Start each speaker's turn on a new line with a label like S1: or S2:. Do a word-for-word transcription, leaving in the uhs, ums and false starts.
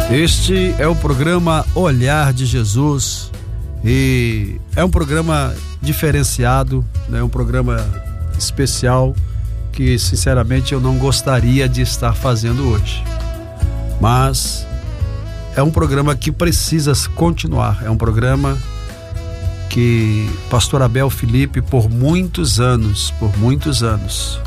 S1: Este é o programa Olhar de Jesus e é um programa diferenciado, né? Um programa especial que sinceramente eu não gostaria de estar fazendo hoje, mas é um programa que precisa continuar. É um programa que Pastor Abel Felipe por muitos anos, por muitos anos